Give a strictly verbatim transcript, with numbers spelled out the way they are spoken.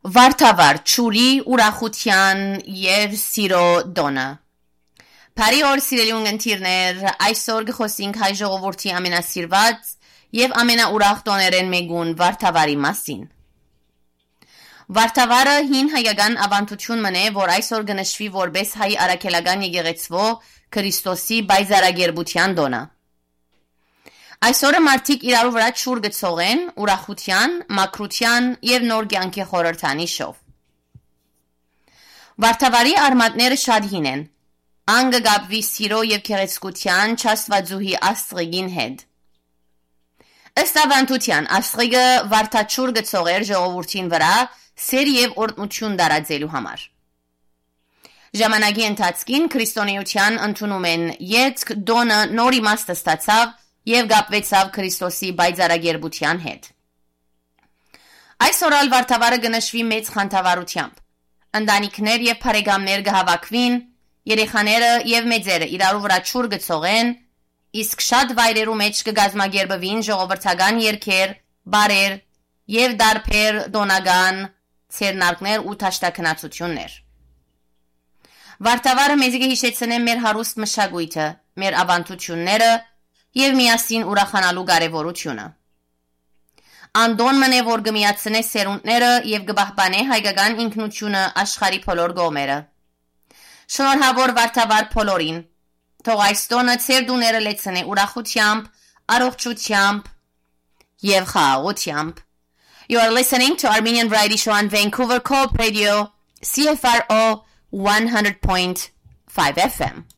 Վարդավառ ճուլի ուրախության և սիրո դոնը Բարի օր սիրելի ունգընտիրներ, այսօր կխոսենք հայ ժողովրդի ամենասիրված և ամենաուրախ տոներեն մեկուն վարդավառի մասին։ Վարդավառը հին հայկական ավանդություն մնե, որ այսօր կնշվի որպես հայ առաքելական եկեղեցվո Քրիստոսի բայզարակերպության տոնը։ Այսօրը մարդիկ իրարու վրա ճուր գցողեն ուրախության, մաքրության և նոր կյանքի խորհրդանիշով։ Վարդավառի արմատները շատ հին են, ան կգապվի սիրո և գեղեցկության Աստվածուհի Աստղիկին հետ։ Ըստ ավանդության, Աստղիկը վարդաճուր գցողեր ժողովրդին վրա սեր և օրհնություն տարածելու համար։ Ժամանակի ընթացքին քրիստոնեության ընդունում են ետք դոնը նոր իմաստ ստացավ և կապվեցավ Քրիստոսի բայզարակերպության հետ։ Այսօր ալ վարդավառը կնշվի մեծ խանդավառությամբ։ Ընտանիքներ և բարեկամներ կհավաքվին, երեխաները և մեծերը իրարու վրա ճուր կցողեն, իսկ շատ վայրերու մեջ կկազմակերպվին ժողովրդական երգեր, բառեր և տարբեր տոնական ցերնարկներ ու դաշտաքննացություններ։ Վարդավառը մեզ կհիշեցնե մեր հարուստ մշակույթը, մեր ավանդությունները և միասին ուրախանալու կարևորությունը։ Անդոն մնե, որ կմիացնե սերունդները և կպահպանե հայկական ինքնությունը աշխարհի բոլոր կողմերը։ Շնորհավոր վարդավառ բոլորին, թող այս տոնը ձեր տուները լեցնե ուրախությամբ, առողջությամբ և խաղաղությամբ։ You are listening to Armenian Variety Show on Vancouver Co-op Radio, C F R O one hundred point five F M.